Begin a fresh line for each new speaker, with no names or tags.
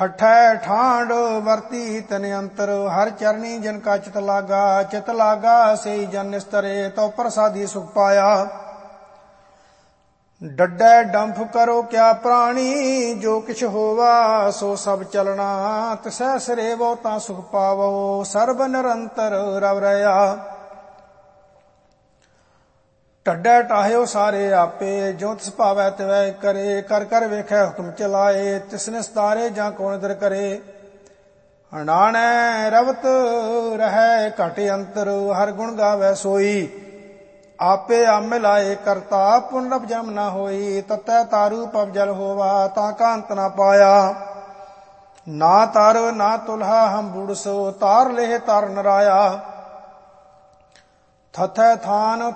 ਠਠੈ ਠਾਂਡ ਵਰਤੀ ਤਨ ਅੰਤਰ ਹਰ ਚਰਨੀ ਜਨ ਕਾ ਚਿਤ ਲਾਗਾ ਚਿਤ ਲਾਗਾ ਸਈ ਜਨ ਨਿਸਤਰੇ ਤਉ ਪ੍ਰਸਾਦੀ ਸੁਖ ਪਾਇਆ ਡੱਡੈ ਡੰਫ ਕਰੋ ਕਿਆ ਪ੍ਰਾਣੀ ਜੋ ਕਿਛ ਹੋਵਾ ਸੋ ਸਭ ਚਲਣਾ ਤਿਸੈ ਸਰੇਵੋ ਤਾਂ ਸੁਖ ਪਾਵੋ ਸਰਬ ਨਿਰੰਤਰ ਰਵ ਰਹਾ ਢੱਡੈ ਟਾਹਿਓ ਸਾਰੇ ਆਪੇ ਜੋ ਤਿਸ ਭਾਵੈ ਤਿਵੈ ਕਰੇ ਕਰ ਕਰ ਵੇਖੈ ਹੁਕਮ ਚਲਾਏ ਤਿਸਨੇ ਸਤਾਰੇ ਜਾਂ ਕੋ ਨਿਦਰ ਕਰੇ ਅਣਾਣੈ ਰਵਤ ਰਹੈ ਘਟ ਅੰਤਰ ਹਰ ਗੁਣ ਗਾਵੈ ਸੋਈ ਆਪੇ ਆਮੇ ਲਾਏ ਕਰਤਾ ਪੁਨਰਪ ਜਨਮ ਨਾ ਹੋਈ ਤਤੈ ਤਾਰੂ ਪਵ ਜਲ ਹੋਵਾ ਤਾਂ ਕਾ ਅੰਤ ਨਾ ਪਾਇਆ ਨਾ ਤਰ ਨਾ ਤੁਲਹਾ ਹਮ ਬੁੜਸੋ ਤਾਰ ਲੇਹ ਤਰ ਨਰਾਇਆ ਥਥੈ ਥਾਨ